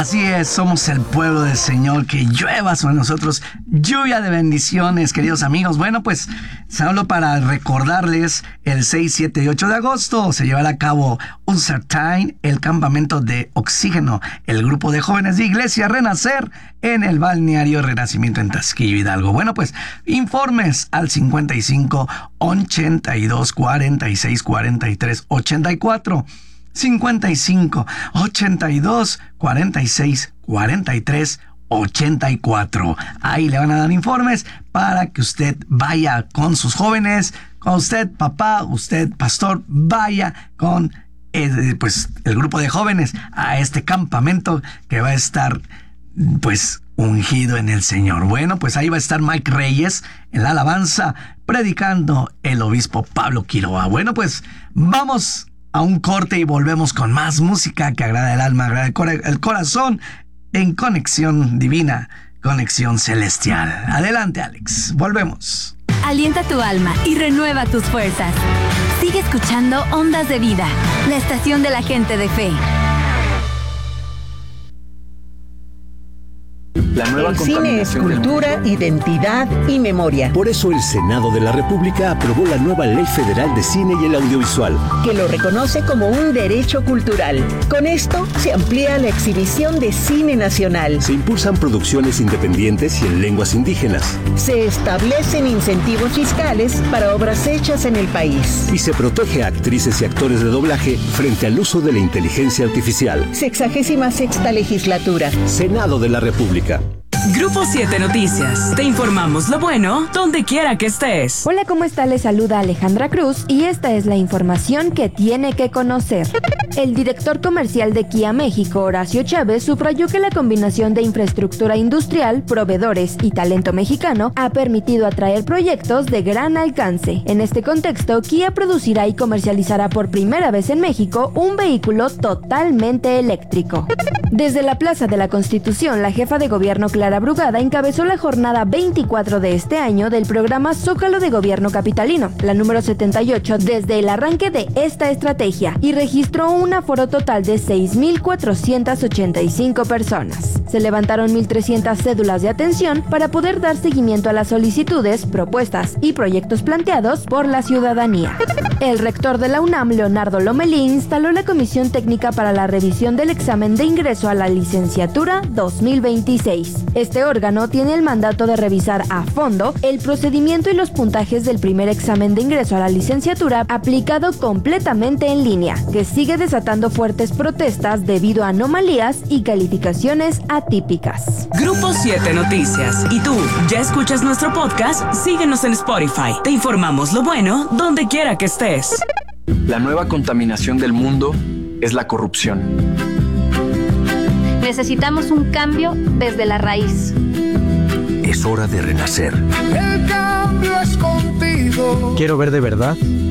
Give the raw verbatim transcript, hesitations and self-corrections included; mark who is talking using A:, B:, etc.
A: Así es, somos el pueblo del Señor, que llueva sobre nosotros, lluvia de bendiciones, queridos amigos. Bueno, pues solo para recordarles, el seis, siete y ocho de agosto se llevará a cabo Uncertain, el campamento de oxígeno, el grupo de jóvenes de Iglesia Renacer en el balneario Renacimiento en Tasquillo, Hidalgo. Bueno, pues informes al cincuenta y cinco, ochenta y dos, cuarenta y seis, cuarenta y tres, ochenta y cuatro. cincuenta y cinco, ochenta y dos, cuarenta y seis, cuarenta y tres, ochenta y cuatro. Ahí le van a dar informes para que usted vaya con sus jóvenes, con usted papá, usted pastor, vaya con eh, pues el grupo de jóvenes a este campamento que va a estar pues ungido en el Señor. Bueno, pues ahí va a estar Mike Reyes en la alabanza, predicando el obispo Pablo Quiroga. Bueno, pues vamos a un corte y volvemos con más música que agrada el alma, agrada el, cora- el corazón, en conexión divina, conexión celestial. Adelante, Alex, volvemos.
B: Alienta tu alma y renueva tus fuerzas. Sigue escuchando Ondas de Vida, la estación de la gente de fe.
C: La nueva
D: El cine es cultura, identidad y memoria.
E: Por eso el Senado de la República aprobó la nueva Ley Federal de Cine y el Audiovisual,
D: que lo reconoce como un derecho cultural. Con esto se amplía la exhibición de cine nacional.
E: se impulsan producciones independientes y en lenguas indígenas,
D: Se establecen incentivos fiscales para obras hechas en el país.
E: y se protege a actrices y actores de doblaje frente al uso de la inteligencia artificial.
D: Sexagésima sexta legislatura.
E: Senado de la República.
F: Grupo siete Noticias. Te informamos lo bueno donde quiera que estés.
G: Hola, ¿cómo está? Les saluda Alejandra Cruz y esta es la información que tiene que conocer. El director comercial de Kia México, Horacio Chávez, subrayó que la combinación de infraestructura industrial, proveedores y talento mexicano ha permitido atraer proyectos de gran alcance. En este contexto, Kia producirá y comercializará por primera vez en México un vehículo totalmente eléctrico. Desde la Plaza de la Constitución, la jefa de gobierno Clara Brugada encabezó la jornada veinticuatro de este año del programa Zócalo de Gobierno Capitalino, la número setenta y ocho desde el arranque de esta estrategia, y registró un aforo total de seis mil cuatrocientas ochenta y cinco personas. Se levantaron mil trescientas cédulas de atención para poder dar seguimiento a las solicitudes, propuestas y proyectos planteados por la ciudadanía. El rector de la UNAM, Leonardo Lomelí, instaló la Comisión Técnica para la Revisión del Examen de Ingreso a la Licenciatura dos mil veintiséis. Este órgano tiene el mandato de revisar a fondo el procedimiento y los puntajes del primer examen de ingreso a la licenciatura aplicado completamente en línea, que sigue desatando fuertes protestas debido a anomalías y calificaciones atípicas.
F: Grupo siete Noticias. ¿Y tú, ya escuchas nuestro podcast? Síguenos en Spotify. Te informamos lo bueno donde quiera que estés.
C: La nueva contaminación del mundo es la corrupción.
B: Necesitamos un cambio desde la raíz.
E: Es hora de renacer.
H: El cambio es contigo.
I: Quiero ver de verdad